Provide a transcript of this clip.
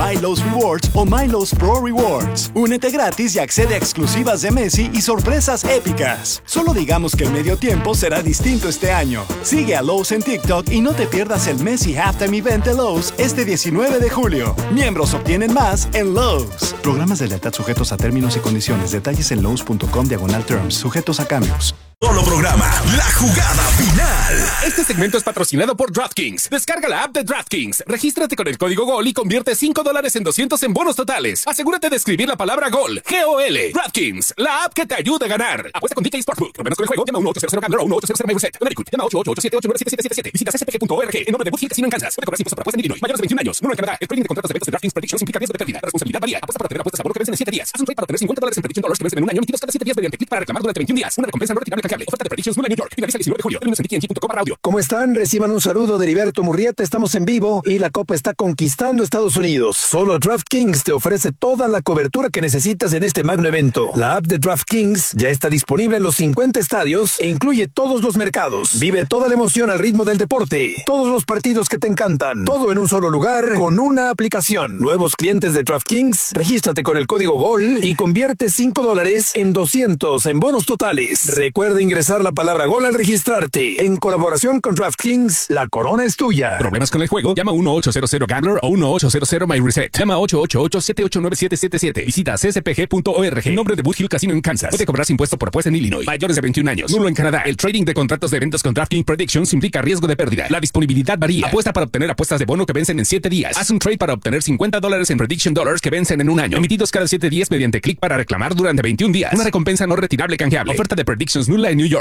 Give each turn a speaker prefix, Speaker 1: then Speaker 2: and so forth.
Speaker 1: MyLowe's Rewards o MyLowe's Pro Rewards. Únete gratis y accede a exclusivas de Messi y sorpresas épicas. Solo digamos que el medio tiempo será distinto este año. Sigue a Lowe's en TikTok y no te pierdas el Messi Halftime Event de Lowe's este 19 de julio. Miembros obtienen más en Lowe's. Programas de lealtad sujetos a términos y condiciones. Detalles en lowes.com/terms. Sujetos a cambios.
Speaker 2: Solo programa La Jugada Final.
Speaker 3: Este segmento es patrocinado por DraftKings. Descarga la app de DraftKings. Regístrate con el código GOL y convierte $5 en 200 en bonos totales. Asegúrate de escribir la palabra GOL. G-O-L. DraftKings, la app que te ayuda a ganar. Apuesta con DK Sportsbook. Problemas con el juego, llama 1-800-GAMBLER o 1-800-MyReset. Americut, llama 8878977777. Visita ccpg.org. En nombre de Woodfield Casino en Kansas. Puede cobrar impuestos por apuesta en Illinois. Mayores de 21 años. Número en Canadá. El trading de contratos de eventos de DraftKings Predictions implica riesgo de pérdida. La responsabilidad varía. Apuesta para tener apuestas a bono que vencen en 7 días. Haz un trade para obtener $50 en Prediction Dollars que vencen en un año, emitidos cada 7 días mediante clic para reclamar durante 21 días. Una recompensa no retirable canjeable. Oferta de Predictions New York. Finaliza el 19 de julio. Términos en AT&T.com/audio.
Speaker 4: ¿Cómo están? Reciban un saludo de Heriberto Murrieta. Estamos en vivo y la Copa está conquistando Estados Unidos. Solo DraftKings te ofrece toda la cobertura que necesitas en este magno evento. La app de DraftKings ya está disponible en los 50 estadios e incluye todos los mercados. Vive toda la emoción al ritmo del deporte. Todos los partidos que te encantan. Todo en un solo lugar con una aplicación. Nuevos clientes de DraftKings, regístrate con el código GOL y convierte $5 en 200 en bonos totales. Recuerda ingresar la palabra GOL al registrarte. En colaboración con DraftKings, la corona es tuya.
Speaker 3: ¿Problemas con el juego? Llama 1-800-GAMBLER o 1-800-MyReset. Llama 888-789-777. Visita cspg.org. En nombre de Woodfield Casino en Kansas. Puede cobrar impuesto por apuesta en Illinois. Mayores de 21 años. Nulo en Canadá. El trading de contratos de eventos con DraftKings Predictions implica riesgo de pérdida. La disponibilidad varía. Apuesta para obtener apuestas de bono que vencen en 7 días. Haz un trade para obtener $50 en Prediction Dollars que vencen en un año. Emitidos cada 7 días mediante clic para reclamar durante 21 días. Una recompensa no retirable canjeable. Oferta de Predictions nula en New York.